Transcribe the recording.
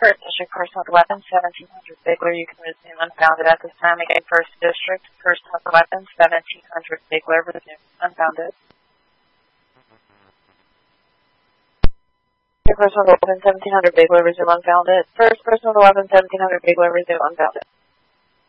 First District, person with a weapon, 1700 Bigler. You can resume unfounded at this time. Again, First District, person with a weapon, 1700 Bigler. Resume unfounded. First person with a weapon, 1700 Bigler. Resume unfounded. First person with a weapon, 1700 Bigler. Resume unfounded.